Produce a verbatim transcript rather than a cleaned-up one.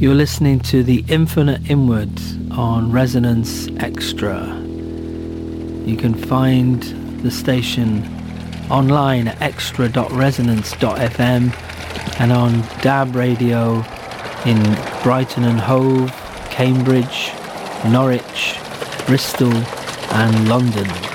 You're listening to The Infinite Inwards on Resonance Extra. You can find the station online at extra dot resonance dot f m and on D A B Radio in Brighton and Hove, Cambridge, Norwich, Bristol and London.